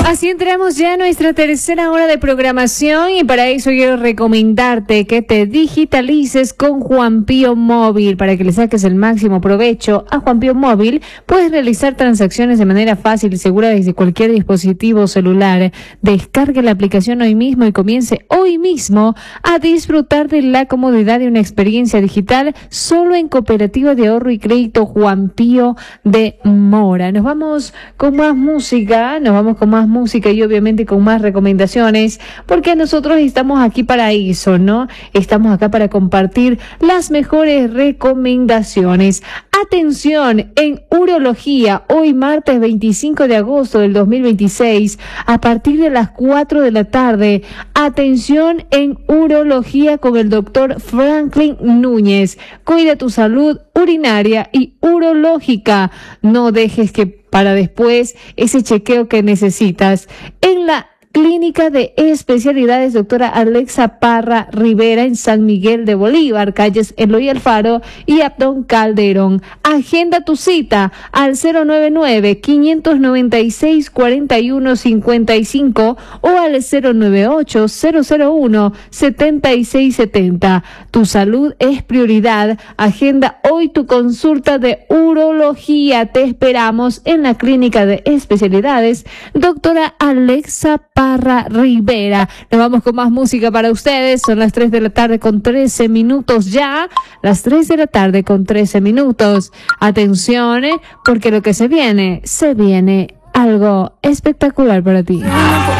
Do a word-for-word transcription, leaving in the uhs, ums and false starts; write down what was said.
Así entramos ya a nuestra tercera hora de programación y para eso quiero recomendarte que te digitalices con Juan Pío Móvil. Para que le saques el máximo provecho a Juan Pío Móvil, puedes realizar transacciones de manera fácil y segura desde cualquier dispositivo celular. Descargue la aplicación hoy mismo y comience hoy mismo a disfrutar de la comodidad de una experiencia digital solo en Cooperativa de Ahorro y Crédito Juan Pío de Mora. Nos vamos con más música, nos vamos con más música y obviamente con más recomendaciones, porque nosotros estamos aquí para eso, ¿no? Estamos acá para compartir las mejores recomendaciones. Atención, en urología, hoy martes veinticinco de agosto del dos mil veintiséis, a partir de las cuatro de la tarde, atención en urología con el doctor Franklin Núñez. Cuida tu salud urinaria y urológica. No dejes que para después ese chequeo que necesitas. En la Clínica de Especialidades doctora Alexa Parra Rivera en San Miguel de Bolívar, calles Eloy Alfaro y Abdón Calderón. Agenda tu cita al cero nueve nueve, cinco nueve seis, cuatro uno cinco cinco o al cero nueve ocho, cero cero uno, siete seis siete cero. Tu salud es prioridad. Agenda hoy tu consulta de urología. Te esperamos en la Clínica de Especialidades doctora Alexa Parra Parra Rivera. Nos vamos con más música para ustedes. Son las tres de la tarde con trece minutos ya. Las tres de la tarde con trece minutos. Atención, porque lo que se viene, se viene algo espectacular para ti.